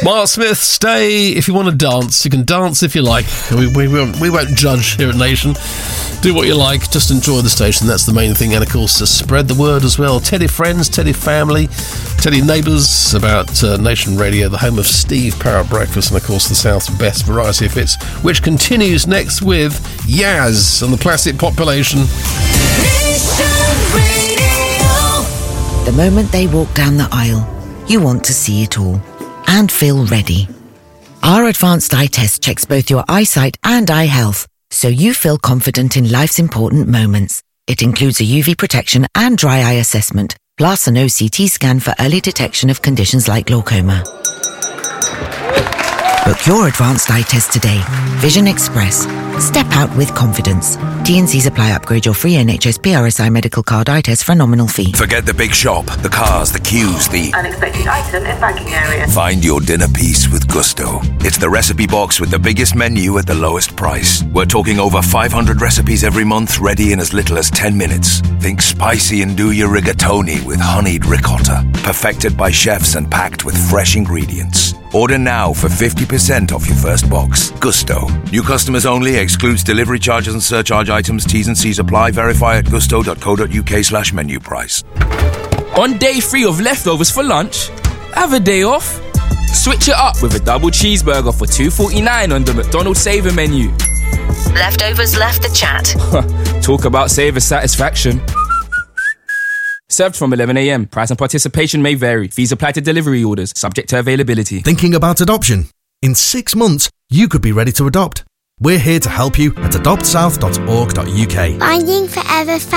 Mark Smith, Stay. If you want to dance, you can dance if you like. We won't judge here at Nation. Do what you like, just enjoy the station, that's the main thing. And of course, to spread the word as well. Tell your friends, tell your family, tell your neighbours about Nation Radio, the home of Steve Parrott Breakfast, and of course the South's best variety of hits, which continues next with Yaz on the Plastic Population. The moment they walk down the aisle, you want to see it all and feel ready. Our advanced eye test checks both your eyesight and eye health, so you feel confident in life's important moments. It includes a UV protection and dry eye assessment, plus an OCT scan for early detection of conditions like glaucoma. Book your advanced eye test today. Vision Express. Step out with confidence. T&Cs apply. Upgrade your free NHS PRSI medical card eye test for a nominal fee. Forget the big shop, the cars, the queues, the unexpected item in banking area. Find your dinner piece with Gusto. It's the recipe box with the biggest menu at the lowest price. We're talking over 500 recipes every month, ready in as little as 10 minutes. Think spicy and do your rigatoni with honeyed ricotta. Perfected by chefs and packed with fresh ingredients. Order now for 50% off your first box. Gusto. New customers only. Excludes delivery charges and surcharge items. T's and C's apply. Verify at gusto.co.uk/menu price. On day 3 of leftovers for lunch, have a day off. Switch it up with a double cheeseburger for $2.49 on the McDonald's Saver menu. Leftovers left the chat. Talk about Saver satisfaction. Served from 11 a.m. Price and participation may vary. Fees apply to delivery orders, subject to availability. Thinking about adoption? In 6 months, you could be ready to adopt. We're here to help you at adoptsouth.org.uk. Finding Forever